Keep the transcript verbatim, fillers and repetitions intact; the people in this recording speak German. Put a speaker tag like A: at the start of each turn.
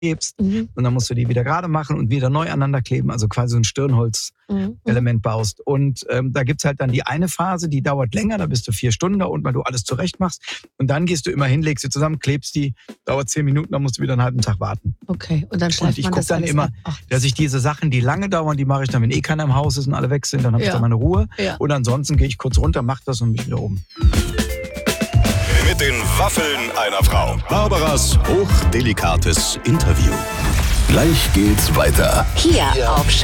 A: klebst.
B: Mhm.
A: Und dann musst du die wieder gerade machen und wieder neu aneinander kleben, also quasi so ein Stirnholz-Element
B: Mhm.
A: baust. Und ähm, da gibt's halt dann die eine Phase, die dauert länger, da bist du vier Stunden da unten, weil du alles zurecht machst. Und dann gehst du immer hin, legst sie zusammen, klebst die, dauert zehn Minuten, dann musst du wieder einen halben Tag warten.
B: Okay, und dann
A: Und
B: schleift
A: ich
B: man
A: gucke
B: das
A: dann
B: alles
A: immer,
B: ab. Ach,
A: dass ich diese Sachen, die lange dauern, die mache ich dann, wenn eh keiner im Haus ist und alle weg sind, dann habe ich
B: Ja.
A: da meine Ruhe.
B: Ja.
A: Und ansonsten gehe ich kurz runter, mache das und bin wieder oben.
C: Mit den Waffeln einer Frau. Barbaras hochdelikates Interview. Gleich geht's weiter.
D: Hier auf